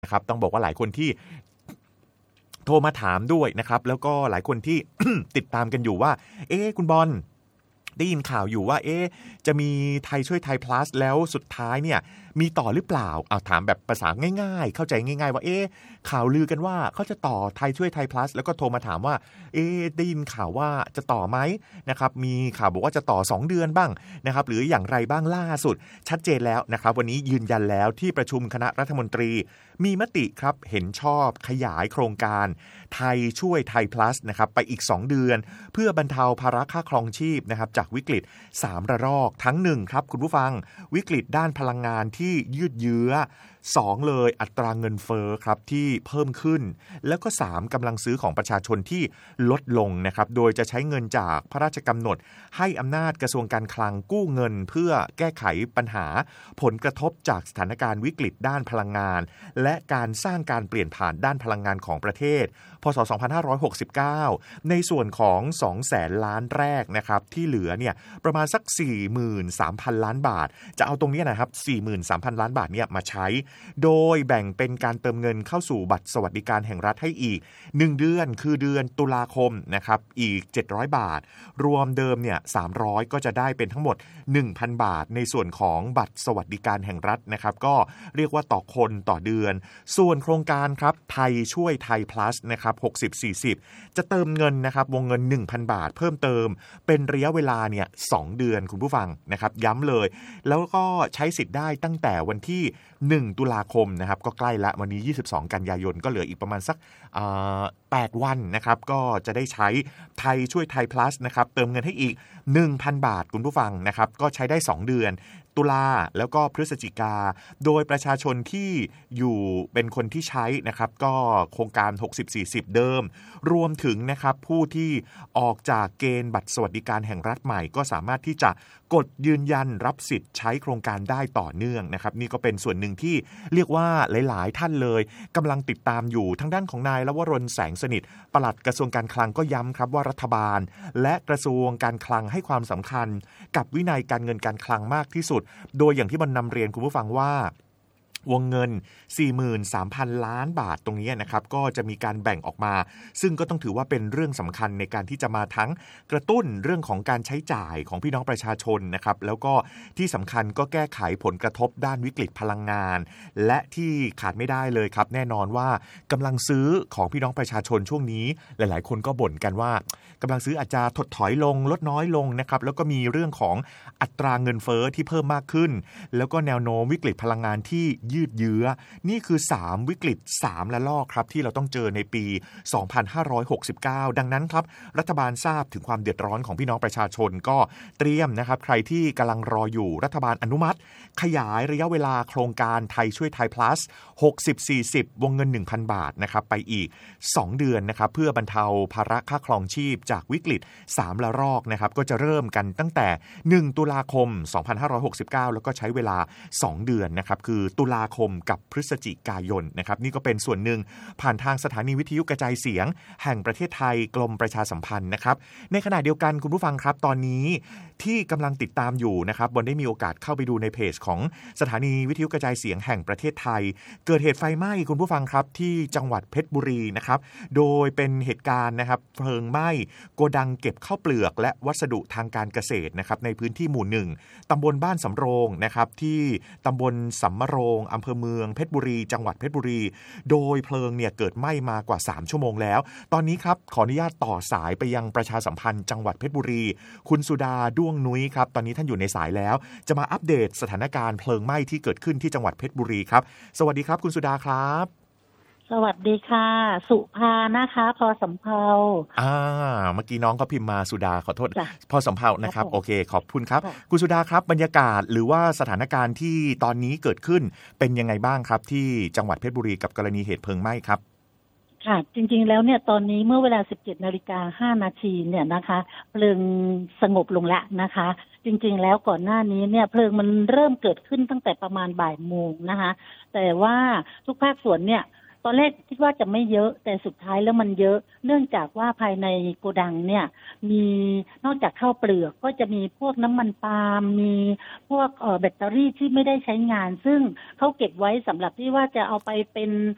นะครับต้องบอกว่าหลายคนที่โทรมาถามด้วยนะครับแล้วก็หลายคนที่ ติดตามกันอยู่ว่าคุณบอลได้ยินข่าวอยู่ว่าจะมีไทยช่วยไทย plus แล้วสุดท้ายเนี่ยมีต่อหรือเปล่าเอาถามแบบภาษาง่ายๆเข้าใจง่ายๆว่าข่าวลือกันว่าเขาจะต่อไทยช่วยไทย plus แล้วก็โทรมาถามว่าได้ยินข่าวว่าจะต่อไหมนะครับมีข่าวบอกว่าจะต่อ2เดือนบ้างนะครับหรืออย่างไรบ้างล่าสุดชัดเจนแล้วนะครับวันนี้ยืนยันแล้วที่ประชุมคณะรัฐมนตรีมีมติครับเห็นชอบขยายโครงการไทยช่วยไทย plus นะครับไปอีก2เดือนเพื่อบรรเทาภาระค่าครองชีพนะครับจากวิกฤต3ระลอกทั้ง1ครับคุณผู้ฟังวิกฤตด้านพลังงานที่ยืดเยื้อ2เลยอัตราเงินเฟ้อครับที่เพิ่มขึ้นแล้วก็3กำลังซื้อของประชาชนที่ลดลงนะครับโดยจะใช้เงินจากพระราชกำหนดให้อำนาจกระทรวงการคลังกู้เงินเพื่อแก้ไขปัญหาผลกระทบจากสถานการณ์วิกฤตด้านพลังงานและการสร้างการเปลี่ยนผ่านด้านพลังงานของประเทศพ.ศ. 2569ในส่วนของ 200,000 ล้านแรกนะครับที่เหลือเนี่ยประมาณสัก 43,000 ล้านบาทจะเอาตรงนี้นะครับ 43,000 ล้านบาทเนี่ยมาใช้โดยแบ่งเป็นการเติมเงินเข้าสู่บัตรสวัสดิการแห่งรัฐให้อีก1เดือนคือเดือนตุลาคมนะครับอีก700บาทรวมเดิมเนี่ย300ก็จะได้เป็นทั้งหมด 1,000 บาทในส่วนของบัตรสวัสดิการแห่งรัฐนะครับก็เรียกว่าต่อคนต่อเดือนส่วนโครงการครับไทยช่วยไทย plus นะครับ60-40จะเติมเงินนะครับวงเงิน 1,000 บาทเพิ่มเติมเป็นระยะเวลาเนี่ย2เดือนคุณผู้ฟังนะครับย้ำเลยแล้วก็ใช้สิทธิ์ได้ตั้งแต่วันที่1ตุลาคมนะครับก็ใกล้ละวันนี้22กันยายนก็เหลืออีกประมาณสัก8วันนะครับก็จะได้ใช้ไทยช่วยไทย plus นะครับเติมเงินให้อีก 1,000 บาทคุณผู้ฟังนะครับก็ใช้ได้2เดือนตุลาแล้วก็พฤศจิกาโดยประชาชนที่อยู่เป็นคนที่ใช้นะครับก็โครงการ60-40เดิมรวมถึงนะครับผู้ที่ออกจากเกณฑ์บัตรสวัสดิการแห่งรัฐใหม่ก็สามารถที่จะกดยืนยันรับสิทธิ์ใช้โครงการได้ต่อเนื่องนะครับนี่ก็เป็นส่วนหนึ่งที่เรียกว่าหลายๆท่านเลยกำลังติดตามอยู่ทางด้านของนายลวรนแสงสนิทปลัดกระทรวงการคลังก็ย้ำครับว่ารัฐบาลและกระทรวงการคลังให้ความสำคัญกับวินัยการเงินการคลังมากที่สุดโดยอย่างที่มันนำเรียนคุณผู้ฟังว่าวงเงิน 43,000 ล้านบาทตรงนี้นะครับก็จะมีการแบ่งออกมาซึ่งก็ต้องถือว่าเป็นเรื่องสำคัญในการที่จะมาทั้งกระตุ้นเรื่องของการใช้จ่ายของพี่น้องประชาชนนะครับแล้วก็ที่สำคัญก็แก้ไขผลกระทบด้านวิกฤตพลังงานและที่ขาดไม่ได้เลยครับแน่นอนว่ากำลังซื้อของพี่น้องประชาชนช่วงนี้หลายๆคนก็บ่นกันว่ากำลังซื้ออาจจะถดถอยลงลดน้อยลงนะครับแล้วก็มีเรื่องของอัตราเงินเฟ้อที่เพิ่มมากขึ้นแล้วก็แนวโน้มวิกฤตพลังงานที่ยืดเยื้อนี่คือ3วิกฤต3ระลอกครับที่เราต้องเจอในปี2569ดังนั้นครับรัฐบาลทราบถึงความเดือดร้อนของพี่น้องประชาชนก็เตรียมนะครับใครที่กำลังรออยู่รัฐบาลอนุมัติขยายระยะเวลาโครงการไทยช่วยไทย plus 60-40วงเงิน 1,000 บาทนะครับไปอีก2เดือนนะครับเพื่อบรรเทาภาระค่าครองชีพจากวิกฤต3ระลอกนะครับก็จะเริ่มกันตั้งแต่1ตุลาคม2569แล้วก็ใช้เวลา2เดือนนะครับคือตุลาคมกับพฤศจิกายนนะครับนี่ก็เป็นส่วนหนึ่งผ่านทางสถานีวิทยุกระจายเสียงแห่งประเทศไทยกรมประชาสัมพันธ์นะครับในขณะเดียวกันคุณผู้ฟังครับตอนนี้ที่กำลังติดตามอยู่นะครับบนได้มีโอกาสเข้าไปดูในเพจของสถานีวิทยุกระจายเสียงแห่งประเทศไทยเกิดเหตุไฟไหม้คุณผู้ฟังครับที่จังหวัดเพชรบุรีนะครับโดยเป็นเหตุการณ์นะครับเพลิงไหม้โกดังเก็บข้าวเปลือกและวัสดุทางการเกษตรนะครับในพื้นที่หมู่1ตำบลบ้านสำโรงนะครับที่ตำบลสำมะโรงอำเภอเมืองเพชรบุรีจังหวัดเพชรบุรีโดยเพลิงเนี่ยเกิดไหม้มากว่า3ชั่วโมงแล้วตอนนี้ครับขออนุญาตต่อสายไปยังประชาสัมพันธ์จังหวัดเพชรบุรีคุณสุดาด้วงนุ้ยครับตอนนี้ท่านอยู่ในสายแล้วจะมาอัปเดตสถานการณ์เพลิงไหม้ที่เกิดขึ้นที่จังหวัดเพชรบุรีครับสวัสดีครับคุณสุดาครับสวัสดีค่ะสุภานะคะพอสำเภาเมื่อกี้น้องก็พิมพ์มาสุดาขอโทษพอสำเภานะครับโอเคขอบคุณครับคุณสุดาครับบรรยากาศหรือว่าสถานการณ์ที่ตอนนี้เกิดขึ้นเป็นยังไงบ้างครับที่จังหวัดเพชรบุรีกับกรณีเหตุเพลิงไหม้ครับค่ะจริงๆแล้วเนี่ยตอนนี้เมื่อเวลา 17:05 น.เนี่ยนะคะเพลิงสงบลงแล้วนะคะจริงๆแล้วก่อนหน้านี้เนี่ยเพลิงมันเริ่มเกิดขึ้นตั้งแต่ประมาณบ่ายโมงนะคะแต่ว่าทุกภาคส่วนเนี่ยตอนแรกคิดว่าจะไม่เยอะแต่สุดท้ายแล้วมันเยอะเนื่องจากว่าภายในโกดังเนี่ยมีนอกจากข้าวเปลือกก็จะมีพวกน้ำมันปาล์มมีพวกแบตเตอรี่ที่ไม่ได้ใช้งานซึ่งเขาเก็บไว้สำหรับที่ว่าจะเอาไปเป็น